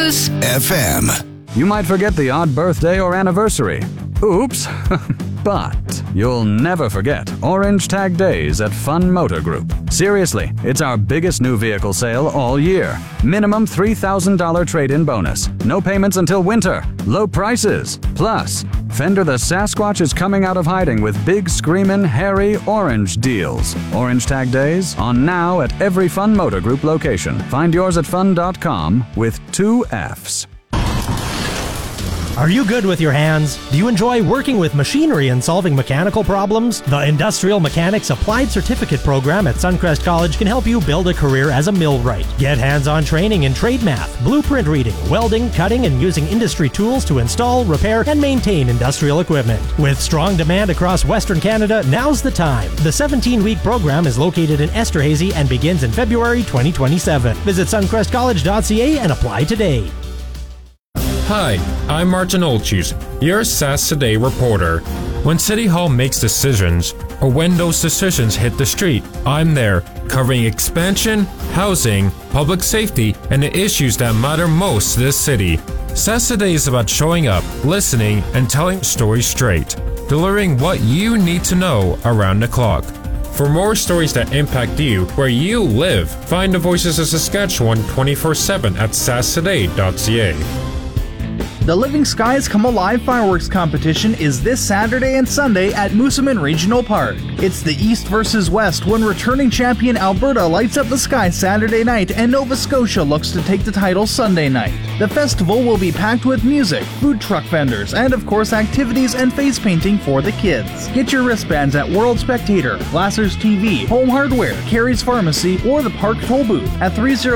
Cruise FM. You might forget the odd birthday or anniversary. Oops. But you'll never forget Orange Tag Days at Fun Motor Group. Seriously, it's our biggest new vehicle sale all year. Minimum $3,000 trade-in bonus. No payments until winter. Low prices. Plus, Fender the Sasquatch is coming out of hiding with big screamin' hairy orange deals. Orange Tag Days on now at every Fun Motor Group location. Find yours at fun.com with 2 Fs. Are you good with your hands? Do you enjoy working with machinery and solving mechanical problems? The Industrial Mechanics Applied Certificate Program at Suncrest College can help you build a career as a millwright. Get hands-on training in trade math, blueprint reading, welding, cutting, and using industry tools to install, repair, and maintain industrial equipment. With strong demand across Western Canada, now's the time. The 17-week program is located in Esterhazy and begins in February 2027. Visit suncrestcollege.ca and apply today. Hi, I'm Martin Olchis, your SAS Today reporter. When City Hall makes decisions, or when those decisions hit the street, I'm there, covering expansion, housing, public safety, and the issues that matter most to this city. SAS Today is about showing up, listening, and telling stories straight, delivering what you need to know around the clock. For more stories that impact you where you live, find the Voices of Saskatchewan 24/7 at sastoday.ca. The Living Skies Come Alive fireworks competition is this Saturday and Sunday at Moosomin Regional Park. It's the East versus West when returning champion Alberta lights up the sky Saturday night and Nova Scotia looks to take the title Sunday night. The festival will be packed with music, food truck vendors, and of course activities and face painting for the kids. Get your wristbands at World Spectator, Glassers TV, Home Hardware, Carey's Pharmacy, or the Park Toll Booth at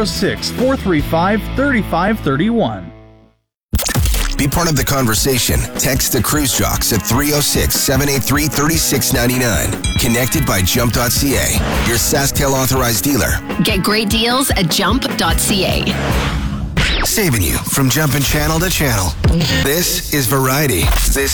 306-435-3531. Be part of the conversation. Text the Cruise Jocks at 306-783-3699. Connected by Jump.ca, your SaskTel authorized dealer. Get great deals at jump.ca. Saving you from jumping channel to channel. This is Variety. This